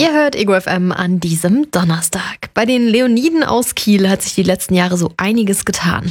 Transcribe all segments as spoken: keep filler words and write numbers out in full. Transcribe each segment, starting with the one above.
Ihr hört Ego F M an diesem Donnerstag. Bei den Leoniden aus Kiel hat sich die letzten Jahre so einiges getan.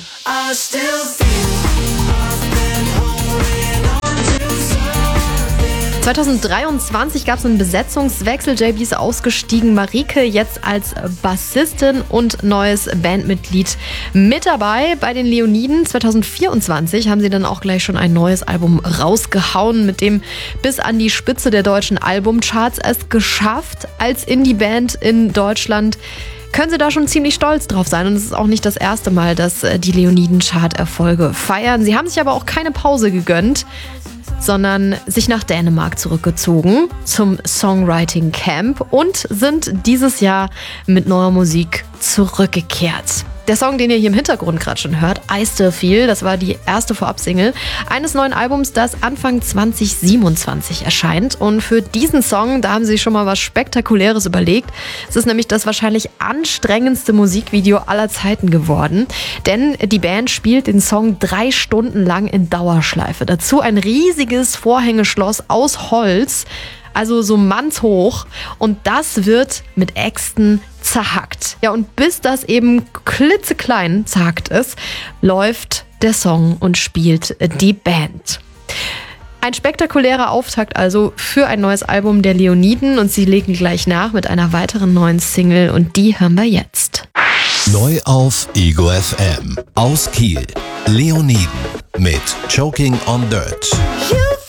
zweitausenddreiundzwanzig gab es einen Besetzungswechsel. J B ist ausgestiegen, Marike jetzt als Bassistin und neues Bandmitglied mit dabei. Bei den Leoniden zweitausendvierundzwanzig haben sie dann auch gleich schon ein neues Album rausgehauen, mit dem bis an die Spitze der deutschen Albumcharts es geschafft. Als Indie-Band in Deutschland können sie da schon ziemlich stolz drauf sein. Und es ist auch nicht das erste Mal, dass die Leoniden Chart-Erfolge feiern. Sie haben sich aber auch keine Pause gegönnt, sondern sich nach Dänemark zurückgezogen zum Songwriting Camp und sind dieses Jahr mit neuer Musik zurückgekehrt. Der Song, den ihr hier im Hintergrund gerade schon hört, I Still Feel, das war die erste Vorabsingle eines neuen Albums, das Anfang zwanzig siebenundzwanzig erscheint. Und für diesen Song, da haben sie schon mal was Spektakuläres überlegt. Es ist nämlich das wahrscheinlich anstrengendste Musikvideo aller Zeiten geworden. Denn die Band spielt den Song drei Stunden lang in Dauerschleife. Dazu ein riesiges Vorhängeschloss aus Holz, also so mannshoch. Und das wird mit Äxten zerhackt. Ja, und bis das eben klitzeklein zerhackt ist, läuft der Song und spielt die Band. Ein spektakulärer Auftakt also für ein neues Album der Leoniden, und sie legen gleich nach mit einer weiteren neuen Single, und die hören wir jetzt. Neu auf Ego F M aus Kiel. Leoniden mit Choking on Dirt.